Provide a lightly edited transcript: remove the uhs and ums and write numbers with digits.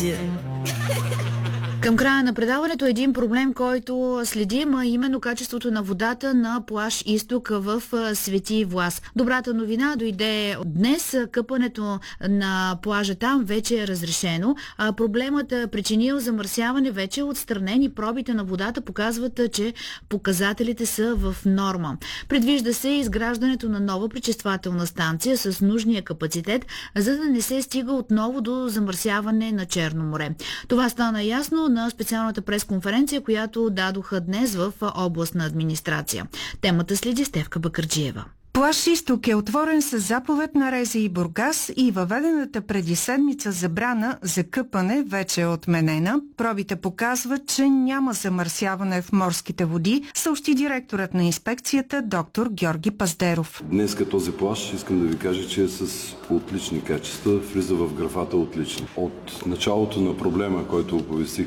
Към края на предаването един проблем, който следим, а именно качеството на водата на плаж Изток в Свети Влас. Добрата новина дойде днес. Къпането на плажа там вече е разрешено. Проблемът причинил замърсяване вече е отстранен и пробите на водата показват, че показателите са в норма. Предвижда се изграждането на нова пречиствателна станция с нужния капацитет, за да не се стига отново до замърсяване на Черно море. Това стана ясно на специалната пресконференция, която дадоха днес в областна администрация. Темата следи Стефка Бакърджиева. Плаж Изток е отворен с заповед на РЗИ Бургас и въведената преди седмица забрана за къпане вече е отменена. Пробите показват, че няма замърсяване в морските води, съобщи директорът на инспекцията доктор Георги Паздеров. Днес този плаж, искам да ви кажа, че е с отлични качества, влиза в графата отлични. От началото на проблема, който оповестих